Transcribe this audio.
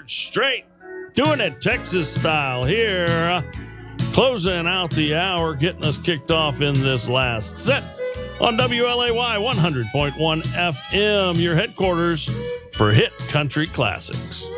Church straight, doing it Texas style here. Closing out the hour, getting us kicked off in this last set on WLAY 100.1 FM, your headquarters for Hit Country Classics.